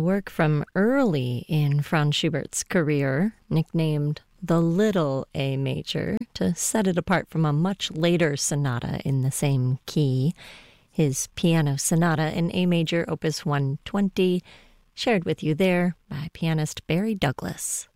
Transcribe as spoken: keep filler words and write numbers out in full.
work from early in Franz Schubert's career, nicknamed the Little A Major, to set it apart from a much later sonata in the same key. His Piano Sonata in A Major, Opus one twenty, shared with you there by pianist Barry Douglas.